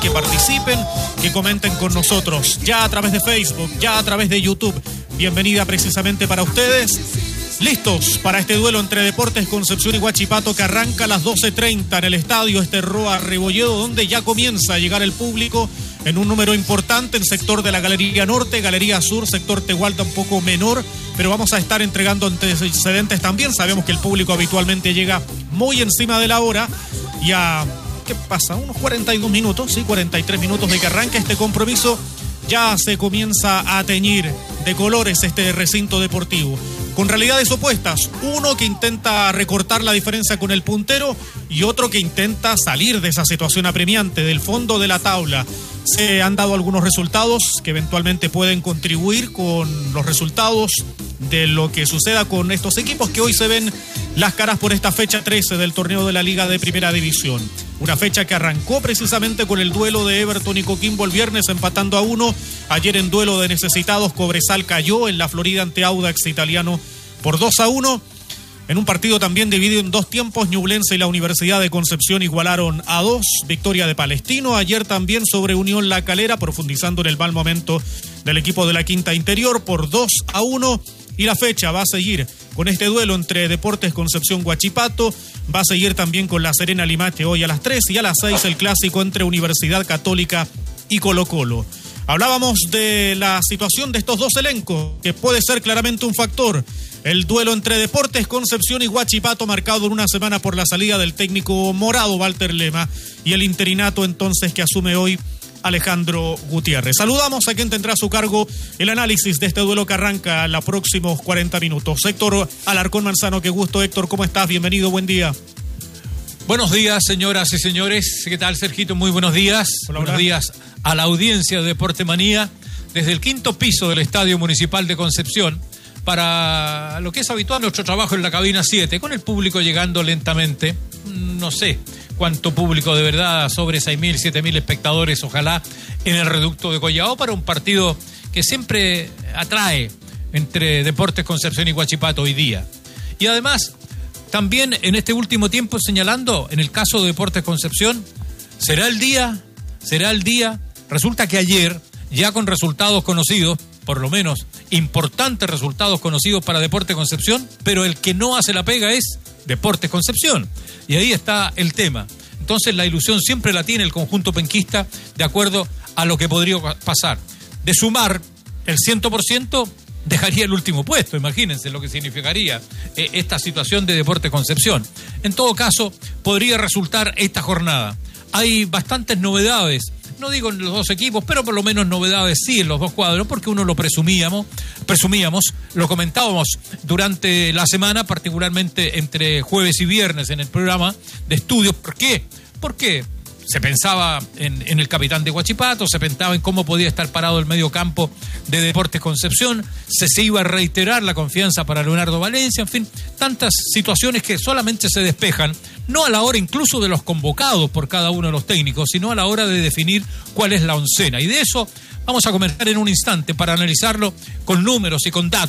que participen, que comenten con nosotros, ya a través de Facebook, ya a través de YouTube. Bienvenida precisamente para ustedes. Listos para este duelo entre Deportes Concepción y Huachipato que arranca a las 12:30 en el estadio Roa Rebolledo, donde ya comienza a llegar el público en un número importante en sector de la Galería Norte, Galería Sur, sector Tehualta un poco menor, pero vamos a estar entregando antecedentes también. Sabemos que el público habitualmente llega muy encima de la hora y a, ¿qué pasa? Unos 42 minutos, sí, 43 minutos de que arranque este compromiso, ya se comienza a teñir de colores este recinto deportivo, con realidades opuestas, uno que intenta recortar la diferencia con el puntero y otro que intenta salir de esa situación apremiante del fondo de la tabla. Se han dado algunos resultados que eventualmente pueden contribuir con los resultados de lo que suceda con estos equipos que hoy se ven las caras por esta fecha 13 del torneo de la Liga de Primera División. Una fecha que arrancó precisamente con el duelo de Everton y Coquimbo el viernes empatando a 1. Ayer en duelo de necesitados Cobresal cayó en la Florida ante Audax Italiano por 2-1. En un partido también dividido en dos tiempos, Ñublense y la Universidad de Concepción igualaron a 2. Victoria de Palestino. Ayer también sobre Unión La Calera, profundizando en el mal momento del equipo de la Quinta Interior por 2-1. Y la fecha va a seguir con este duelo entre Deportes Concepción Huachipato. Va a seguir también con La Serena Limache hoy a las 3 y a las 6 el clásico entre Universidad Católica y Colo-Colo. Hablábamos de la situación de estos dos elencos, que puede ser claramente un factor. El duelo entre Deportes Concepción y Huachipato, marcado en una semana por la salida del técnico morado Walter Lema y el interinato entonces que asume hoy Alejandro Gutiérrez. Saludamos a quien tendrá a su cargo el análisis de este duelo que arranca en los próximos 40 minutos. Héctor Alarcón Manzano, qué gusto, Héctor, ¿cómo estás? Bienvenido, buen día. Buenos días, señoras y señores. ¿Qué tal, Sergito? Muy buenos días. Hola, buenos días a la audiencia de Deporte Manía desde el quinto piso del Estadio Municipal de Concepción para lo que es habitual nuestro trabajo en la cabina 7, con el público llegando lentamente. No sé cuánto público de verdad, sobre 6.000, 7.000 espectadores, ojalá, en el reducto de Collao, para un partido que siempre atrae entre Deportes Concepción y Huachipato hoy día. Y además, también en este último tiempo señalando, en el caso de Deportes Concepción, ¿será el día? Resulta que ayer, ya con resultados conocidos, por lo menos importantes resultados conocidos para Deportes Concepción, pero el que no hace la pega es Deportes Concepción. Y ahí está el tema. Entonces la ilusión siempre la tiene el conjunto penquista de acuerdo a lo que podría pasar. De sumar el 100%, dejaría el último puesto. Imagínense lo que significaría esta situación de Deportes Concepción. En todo caso, podría resultar esta jornada. Hay bastantes novedades. No digo en los dos equipos, pero por lo menos novedades sí en los dos cuadros, porque uno lo presumíamos, lo comentábamos durante la semana, particularmente entre jueves y viernes en el programa de estudios. ¿Por qué? Porque se pensaba en el capitán de Huachipato, se pensaba en cómo podía estar parado el medio campo de Deportes Concepción, se iba a reiterar la confianza para Leonardo Valencia, en fin, tantas situaciones que solamente se despejan, no a la hora incluso de los convocados por cada uno de los técnicos, sino a la hora de definir cuál es la oncena. Y de eso vamos a comentar en un instante para analizarlo con números y con datos.